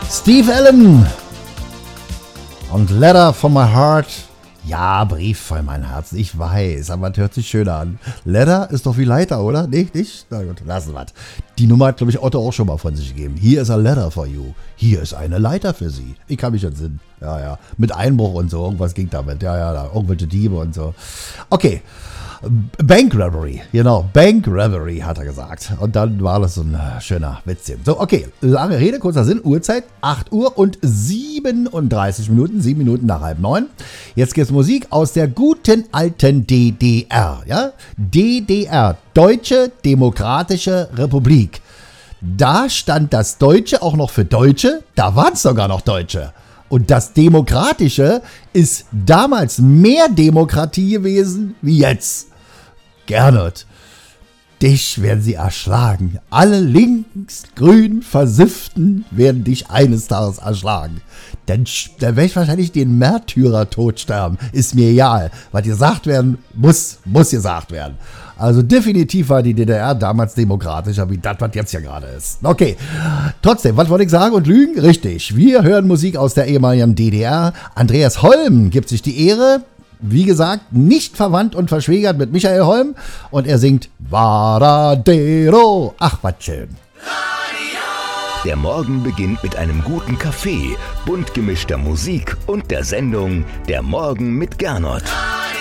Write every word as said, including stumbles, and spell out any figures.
Steve Allen und Letter from my heart. Ja, Brief von meinem Herzen, ich weiß, aber es hört sich schöner an. Letter ist doch wie Leiter, oder? Nee, nicht? Na gut, lassen wir es. Die Nummer hat, glaube ich, Otto auch schon mal von sich gegeben. Hier ist a letter for you. Hier ist eine Leiter für Sie. Ich kann mich entsinnen. Ja, ja. Mit Einbruch und so, irgendwas ging damit. Ja, ja, da, irgendwelche Diebe und so. Okay. Bank Robbery, genau, Bank Robbery hat er gesagt. Und dann war das so ein schöner Witzchen. So, okay, lange Rede, kurzer Sinn, Uhrzeit, acht Uhr und siebenunddreißig Minuten, sieben Minuten nach halb neun. Jetzt geht's Musik aus der guten alten D D R, ja? D D R, Deutsche Demokratische Republik. Da stand das Deutsche auch noch für Deutsche, da waren es sogar noch Deutsche. Und das Demokratische ist damals mehr Demokratie gewesen wie jetzt. Gernot, dich werden sie erschlagen. Alle links-grün Versifften werden dich eines Tages erschlagen. Dann, dann werde ich wahrscheinlich den Märtyrertod sterben. Ist mir egal. Was gesagt werden muss, muss gesagt werden. Also definitiv war die D D R damals demokratischer, wie das, was jetzt ja gerade ist. Okay, trotzdem, was wollte ich sagen und lügen? Richtig, wir hören Musik aus der ehemaligen D D R. Andreas Holm gibt sich die Ehre, wie gesagt, nicht verwandt und verschwägert mit Michael Holm. Und er singt Varadero. Ach, was schön. Der Morgen beginnt mit einem guten Kaffee, bunt gemischter Musik und der Sendung Der Morgen mit Gernot.